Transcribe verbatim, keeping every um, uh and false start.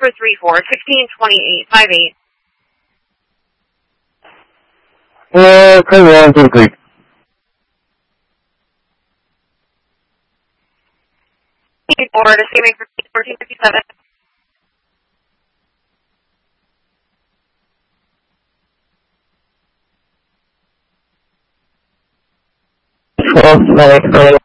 for three four, sixteen twenty-eight, five eight. Uh, come on, two three. Four to saving for fourteen fifty-seven. Twelve, nine, nine.